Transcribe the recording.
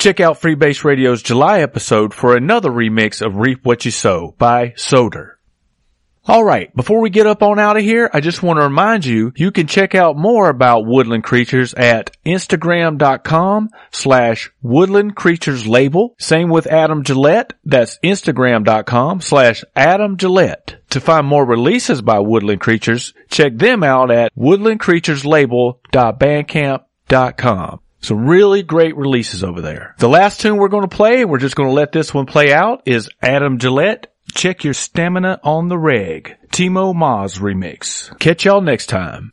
Check out Freebase Radio's July episode for another remix of Reap What You Sow by Soder. Alright, before we get up on out of here, I just want to remind you, you can check out more about Woodland Creatures at Instagram.com/Woodland Creatures Label. Same with Adam Gillette. That's Instagram.com/Adam Gillette. To find more releases by Woodland Creatures, check them out at woodlandcreatureslabel.bandcamp.com. Some really great releases over there. The last tune we're going to play, we're just going to let this one play out, is Adam Gillette. Check Your Stamina on the Reg. Timo Maz remix. Catch y'all next time.